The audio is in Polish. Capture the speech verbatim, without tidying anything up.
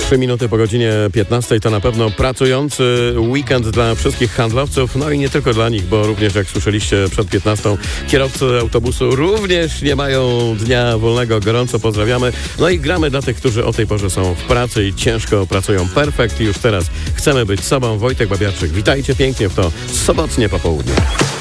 Trzy minuty po godzinie piętnastej to na pewno pracujący weekend dla wszystkich handlowców, no i nie tylko dla nich, bo również, jak słyszeliście przed piętnastą, kierowcy autobusu również nie mają dnia wolnego. Gorąco pozdrawiamy. No i gramy dla tych, którzy o tej porze są w pracy i ciężko pracują. Perfekt i już teraz chcemy być sobą. Wojtek Babiarczyk, witajcie pięknie w to sobotnie popołudnie.